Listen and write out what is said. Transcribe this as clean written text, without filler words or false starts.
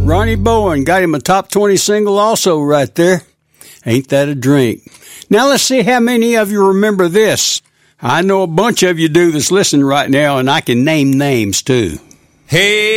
Ronnie Bowen got him a top 20 single also right there. Ain't That a Drink? Now let's see how many of you remember this. I know a bunch of you do that's listening right now, and I can name names too. Hey.